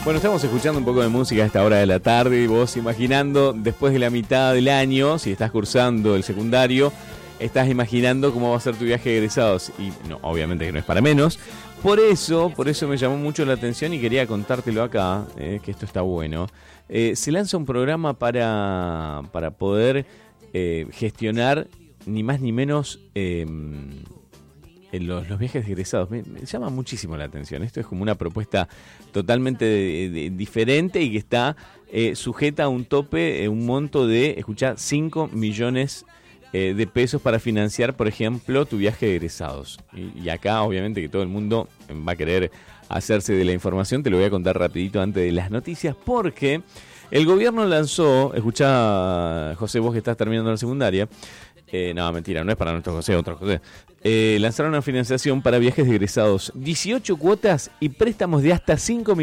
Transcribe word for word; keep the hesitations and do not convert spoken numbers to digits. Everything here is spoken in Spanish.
Bueno, estamos escuchando un poco de música a esta hora de la tarde y vos imaginando, después de la mitad del año, si estás cursando el secundario, estás imaginando cómo va a ser tu viaje de egresados. Y no, obviamente que no es para menos. Por eso, por eso me llamó mucho la atención y quería contártelo acá, eh, que esto está bueno. Eh, se lanza un programa para, para poder eh, gestionar ni más ni menos eh, los, los viajes de egresados. Me, me llama muchísimo la atención. Esto es como una propuesta totalmente de, de, diferente y que está eh, sujeta a un tope, eh, un monto de, escuchá, cinco millones eh, de pesos para financiar, por ejemplo, tu viaje de egresados. Y, y acá, obviamente, que todo el mundo va a querer hacerse de la información. Te lo voy a contar rapidito antes de las noticias, porque el gobierno lanzó, escuchá, José, vos que estás terminando la secundaria, eh, no, mentira, no es para nuestro José, otro José, eh, lanzaron una financiación para viajes de egresados, dieciocho cuotas y préstamos de hasta cinco millones.